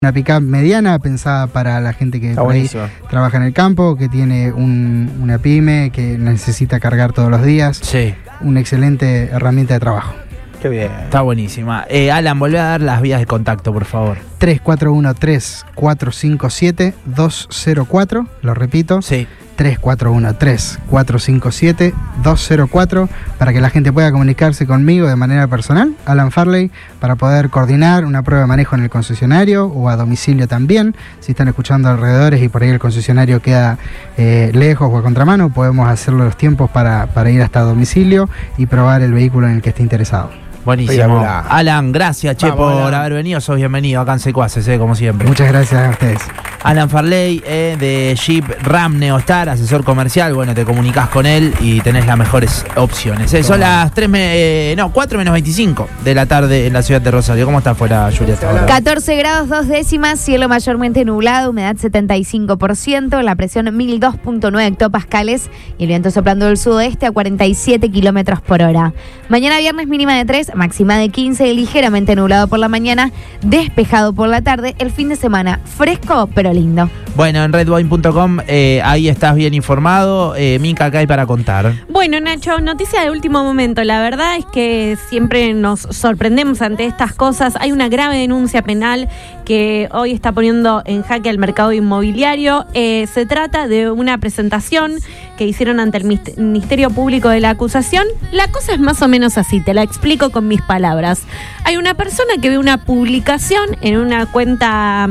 Una pick-up mediana pensada para la gente que por ahí trabaja en el campo, que tiene una pyme, que necesita cargar todos los días. Sí. Una excelente herramienta de trabajo. Qué bien. Está buenísima. Alan, volvé a dar las vías de contacto, por favor. 3413-457-204. Lo repito. Sí. 3413-457-204 para que la gente pueda comunicarse conmigo de manera personal, Alan Farley, para poder coordinar una prueba de manejo en el concesionario o a domicilio también. Si están escuchando alrededores y por ahí el concesionario queda lejos o a contramano, podemos hacerlo los tiempos para ir hasta domicilio y probar el vehículo en el que esté interesado. Buenísimo. Alan, gracias, por haber venido. Sos bienvenido acá en Secuaces, como siempre. Muchas gracias a ustedes. Alan Farley, de Jeep Ram Neostar, asesor comercial. Bueno, te comunicás con él y tenés las mejores opciones. Son las 4 menos 25 de la tarde en la ciudad de Rosario. ¿Cómo está afuera, Julia? 14 grados 2 décimas, cielo mayormente nublado, humedad 75%, la presión 1002.9 hectopascales y el viento soplando del sudoeste a 47 kilómetros por hora. Mañana viernes mínima de 3, máxima de 15, ligeramente nublado por la mañana, despejado por la tarde. El fin de semana fresco pero lindo. Bueno, en redboeing.com ahí estás bien informado. Mica, ¿qué hay para contar? Bueno, Nacho, noticia de último momento. La verdad es que siempre nos sorprendemos ante estas cosas. Hay una grave denuncia penal que hoy está poniendo en jaque al mercado inmobiliario. Se trata de una presentación que hicieron ante el Ministerio Público de la acusación. La cosa es más o menos así, te la explico con mis palabras. Hay una persona que ve una publicación en una cuenta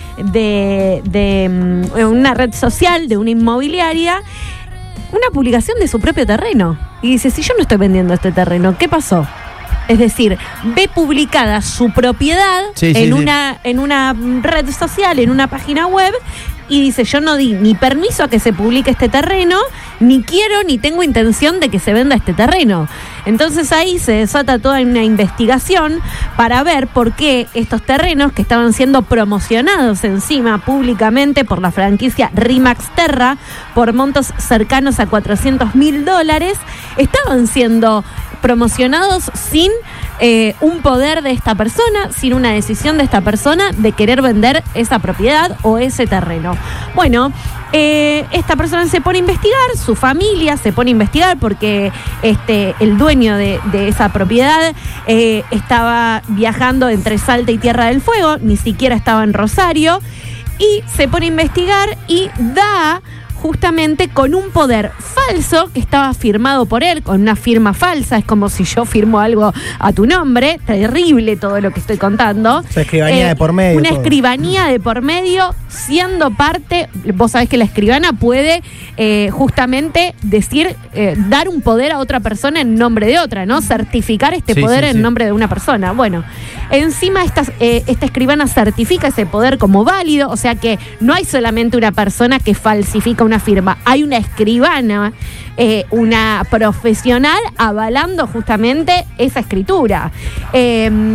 de una red social, de una inmobiliaria, una publicación de su propio terreno. Y dice, si yo no estoy vendiendo este terreno, ¿qué pasó? Es decir, ve publicada su propiedad en una red social, en una página web, y dice, yo no di ni permiso a que se publique este terreno, ni quiero ni tengo intención de que se venda este terreno. Entonces ahí se desata toda una investigación para ver por qué estos terrenos que estaban siendo promocionados encima públicamente por la franquicia RIMAX Terra por montos cercanos a $400.000 estaban siendo promocionados sin un poder de esta persona, sin una decisión de esta persona de querer vender esa propiedad o ese terreno. Bueno, esta persona se pone a investigar, su familia se pone a investigar porque el dueño de esa propiedad estaba viajando entre Salta y Tierra del Fuego, ni siquiera estaba en Rosario, y se pone a investigar y da justamente con un poder falso que estaba firmado por él, con una firma falsa. Es como si yo firmo algo a tu nombre. Terrible todo lo que estoy contando. O sea, escribanía de por medio. Una todo. Escribanía de por medio, siendo parte. Vos sabés que la escribana puede justamente decir, dar un poder a otra persona en nombre de otra, ¿no? Certificar este poder en nombre de una persona. Bueno, encima esta escribana certifica ese poder como válido, o sea que no hay solamente una persona que falsifica una firma, hay una escribana, una profesional avalando justamente esa escritura. Se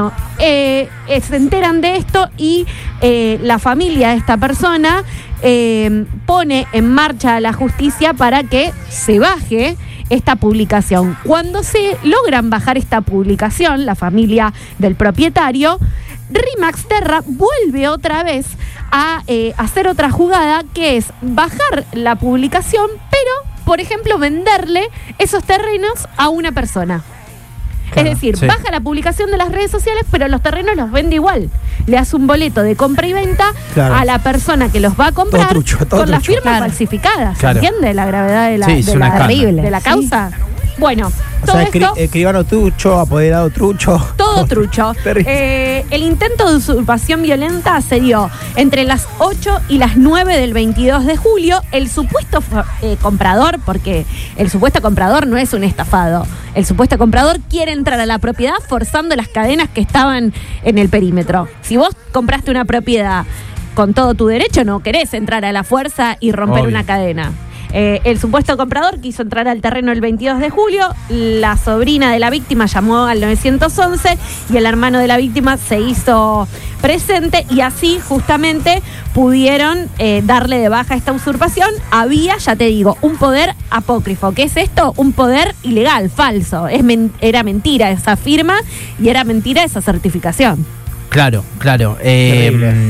enteran de esto y la familia de esta persona pone en marcha a la justicia para que se baje esta publicación. Cuando se logran bajar esta publicación, la familia del propietario, RIMAX Terra vuelve otra vez a hacer otra jugada, que es bajar la publicación, pero, por ejemplo, venderle esos terrenos a una persona. Claro, es decir, baja la publicación de las redes sociales, pero los terrenos los vende igual. Le hace un boleto de compra y venta a la persona que los va a comprar todo trucho, con las firmas falsificadas. ¿Se entiende la gravedad de la causa? Sí. Bueno, todo esto... Escribano trucho, apoderado trucho. Todo trucho. El intento de usurpación violenta se dio entre las 8 y las 9 del 22 de julio. El supuesto comprador, porque el supuesto comprador no es un estafado, el supuesto comprador quiere entrar a la propiedad forzando las cadenas que estaban en el perímetro. Si vos compraste una propiedad con todo tu derecho, no querés entrar a la fuerza y romper una cadena. El supuesto comprador quiso entrar al terreno el 22 de julio, la sobrina de la víctima llamó al 911 y el hermano de la víctima se hizo presente y así justamente pudieron darle de baja esta usurpación. Había, ya te digo, un poder apócrifo. ¿Qué es esto? Un poder ilegal, falso. Era mentira esa firma y era mentira esa certificación. Claro. Terrible.